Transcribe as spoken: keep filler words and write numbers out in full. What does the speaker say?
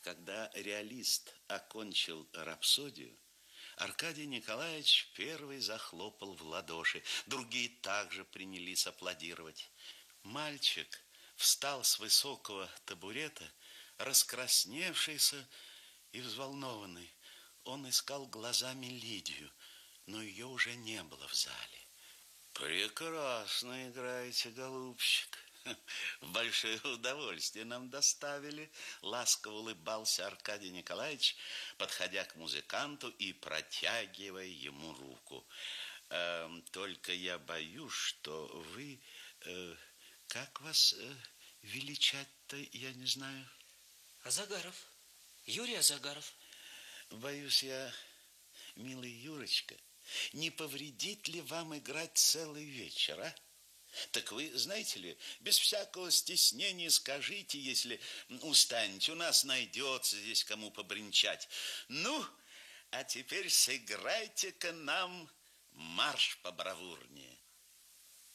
Когда реалист окончил рапсодию, Аркадий Николаевич первый захлопал в ладоши. Другие также принялись аплодировать. Мальчик встал с высокого табурета, раскрасневшийся и взволнованный. Он искал глазами Лидию, но ее уже не было в зале. Прекрасно играете, голубчик. Большое удовольствие нам доставили. Ласково улыбался Аркадий Николаевич, подходя к музыканту и протягивая ему руку. Э, только я боюсь, что вы... Э, как вас э, величать-то, я не знаю. Азагаров. Юрий Азагаров. Боюсь я, милый Юрочка, не повредит ли вам играть целый вечер, а? Так вы, знаете ли, без всякого стеснения скажите, если устанете. У нас найдется здесь кому побренчать. Ну, а теперь сыграйте-ка нам марш побравурнее.